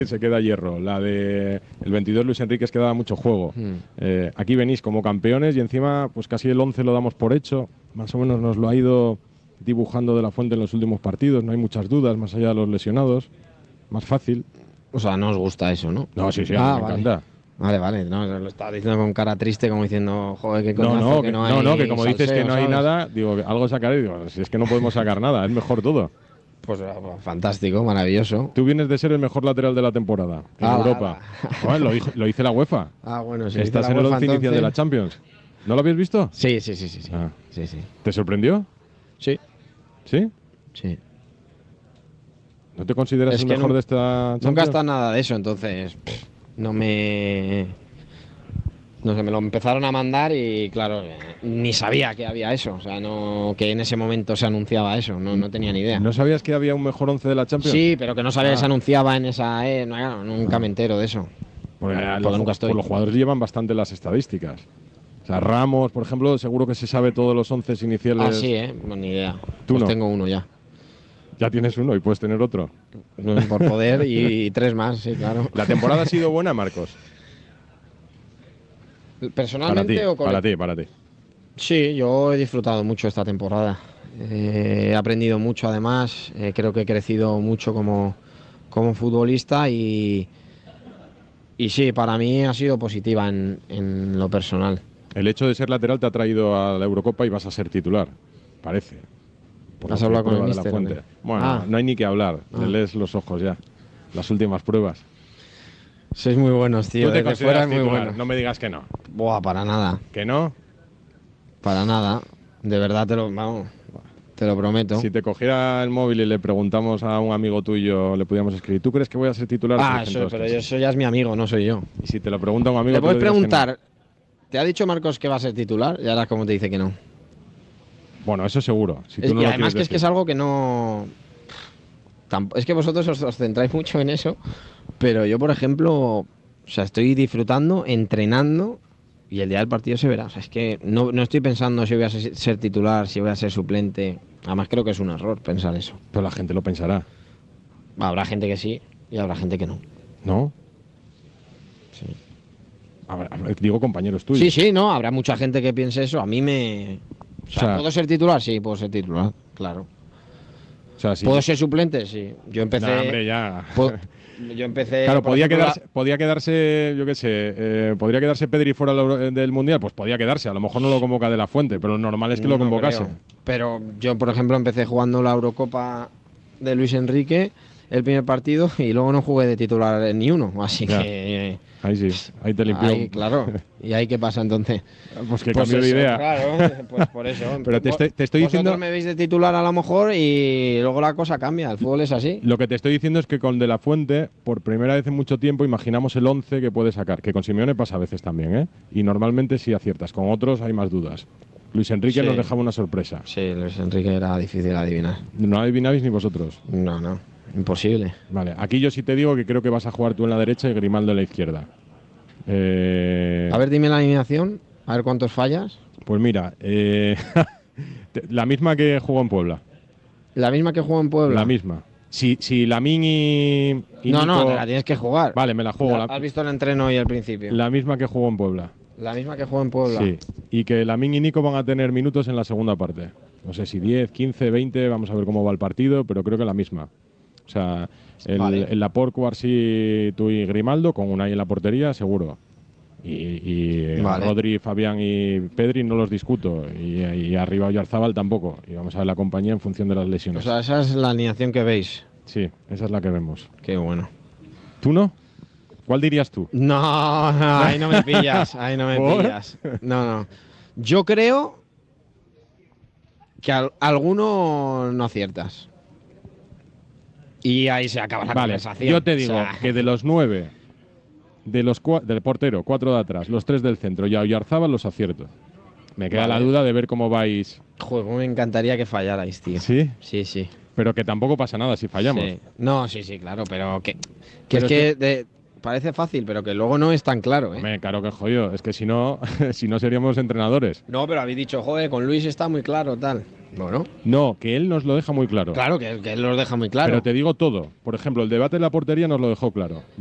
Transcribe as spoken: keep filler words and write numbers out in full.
se queda hierro, la de el veintidós Luis Enrique es que daba mucho juego. Mm. Eh, aquí venís como campeones y encima pues casi el once lo damos por hecho, más o menos nos lo ha ido dibujando De la Fuente en los últimos partidos, no hay muchas dudas más allá de los lesionados, más fácil. O sea, no os gusta eso, ¿no? No, sí, sí, a mí Ah, me vale. encanta. Vale, vale, no, lo estaba diciendo con cara triste, como diciendo, joder, qué No, coñazo, no, que, que, no no, hay no, que como dices que salseo, no hay ¿sabes? nada, digo, que algo sacaré, digo, si es que no podemos sacar nada, es mejor todo. Pues eh, fantástico, maravilloso. Tú vienes de ser el mejor lateral de la temporada en Ala, Europa. ala. Joder, lo, dijo- lo dice la UEFA. Ah, bueno, si Estás dice en la el UEFA, once inicial de la entonces- Champions. ¿No lo habías visto? Sí, sí, sí, sí, sí. Ah. Sí, sí. ¿Te sorprendió? Sí, ¿Sí? sí. ¿No te consideras Es el que mejor nu- de esta Champions? Nunca está nada de eso, entonces pff, no me... No sé, me lo empezaron a mandar y claro, eh, ni sabía que había eso, o sea, no que en ese momento se anunciaba eso, no, no tenía ni idea. ¿No sabías que había un mejor once de la Champions? Sí, pero que no sabía que se Ah. anunciaba en esa... Eh, no, claro, nunca me entero de eso. Porque, Porque los, nunca estoy. pues los jugadores llevan bastante las estadísticas. O sea, Ramos, por ejemplo, seguro que se sabe todos los once iniciales. Ah, sí, ¿eh? Pues ni idea. Tú Pues no. tengo uno ya. Ya tienes uno y puedes tener otro. Por poder y, y tres más, sí, claro. ¿La temporada ha sido buena, Marcos? Para ti, ¿Personalmente o con para ti, para ti. Sí, yo he disfrutado mucho esta temporada. Eh, he aprendido mucho además, eh, creo que he crecido mucho como, como futbolista y, y sí, para mí ha sido positiva en, en lo personal. El hecho de ser lateral te ha traído a la Eurocopa y vas a ser titular, parece. Por ¿Has lo que hablado con el prueba De La míster, Fuente. o qué? Bueno, Ah. no hay ni que hablar, Ah. te lees los ojos ya. Las últimas pruebas. Sois muy buenos, tío. Tú te Desde fuera consideras es muy titular, bueno. no me digas que no. Buah, para nada, ¿Que no? para nada. De verdad te lo, vamos, te lo prometo. Si te cogiera el móvil y le preguntamos a un amigo tuyo, le podíamos escribir, ¿tú crees que voy a ser titular? Ah, Te dicen eso, todos pero que sí. eso ya es mi amigo, no soy yo. Y si te lo pregunta un amigo, Le tú puedes dirás que no. preguntar, ¿te ha dicho Marcos que va a ser titular? Y ahora como te dice que no. Bueno, eso seguro. Si tú Es- no y lo además quieres que es que es decir. algo que no... Tamp- Es que vosotros os, os centráis mucho en eso, pero yo, por ejemplo, o sea, estoy disfrutando, entrenando y el día del partido se verá. O sea, es que no, no estoy pensando si voy a ser, ser titular, si voy a ser suplente. Además creo que es un error pensar eso. Pero la gente lo pensará, Habrá gente que sí y habrá gente que no. ¿no? Sí, Habrá- habrá- digo compañeros tuyos. sí, sí, no, habrá mucha gente que piense eso. A mí me... O sea, O sea- ¿puedo ser titular? Sí, puedo ser titular, claro. O sea, si- ¿Puedo ser suplente? Sí. Yo empecé... No, hombre, ya. puedo- Yo empecé... Claro, por podía ejemplo, la- quedarse, podía quedarse, yo qué sé, eh, podría quedarse Pedri fuera del Euro- del Mundial, pues podía quedarse. A lo mejor no lo convoca De La Fuente, pero lo normal es que lo No convocase. creo. Pero yo, por ejemplo, empecé jugando la Eurocopa de Luis Enrique, el primer partido, y luego no jugué de titular ni uno. Así Ya. que... Ahí sí, ahí te limpió. Ahí, claro. ¿Y ahí qué pasa entonces? Pues que Pues cambió de eso, idea. Claro, pues por eso. Pero te estoy- te estoy Vosotros diciendo- me veis de titular a lo mejor y luego la cosa cambia. El fútbol es así. Lo que te estoy diciendo es que con De La Fuente, por primera vez en mucho tiempo, imaginamos el once que puede sacar. Que con Simeone pasa a veces también, ¿eh? Y normalmente sí aciertas. Con otros hay más dudas. Luis Enrique Sí. nos dejaba una sorpresa. Sí, Luis Enrique era difícil adivinar. No adivinabais ni vosotros. No, no. Imposible. Vale, aquí yo sí te digo que creo que vas a jugar tú en la derecha y Grimaldo en la izquierda. Eh, A ver, dime la alineación. A ver cuántos fallas. Pues mira, eh, te- la misma que jugó en Puebla. La misma que jugó en Puebla. La misma. Si, si Lamine y, y No, no, Nico- te la tienes que jugar. Vale, me la juego. La- La, ¿Has visto el entreno y el principio? la misma que jugó en Puebla. La misma que jugó en Puebla. Sí. Y que Lamine y Nico van a tener minutos en la segunda parte. No sé si diez, quince, veinte, vamos a ver cómo va el partido, pero creo que la misma. O sea, el, Vale. el Laporte, Cubarsí, tú y Grimaldo, con Unai en la portería, seguro. Y, y eh, Vale. Rodri, Fabián y Pedri no los discuto. Y, y arriba Oyarzábal tampoco. Y vamos a ver la compañía en función de las O lesiones. sea, esa es la alineación que veis. Sí, esa es la que vemos. Qué bueno. ¿Tú no? ¿Cuál dirías tú? No, no, ahí no me pillas, ahí no me ¿Por? pillas. No, no. Yo creo que al- alguno no aciertas. Y ahí se acaba la Vale, conversación. yo te O digo sea, que de los nueve, de los cua- del portero, cuatro de atrás, los tres del centro y a Oyarzábal los acierto. Me queda Vale. la duda de ver cómo vais. Joder, cómo me encantaría que fallarais, tío. ¿Sí? Sí, sí. Pero que tampoco pasa nada si fallamos. Sí. No, sí, sí, claro, pero que, que Pero es que de- parece fácil, pero que luego no es tan claro, ¿eh? Hombre, claro que es jodido. Es que si no, si no seríamos entrenadores. No, pero habéis dicho, joder, con Luis está muy claro, tal. Bueno, No, que él nos lo deja muy claro. claro que, que él los deja muy claro. Pero te digo todo. Por ejemplo, el debate de la portería nos lo dejó claro.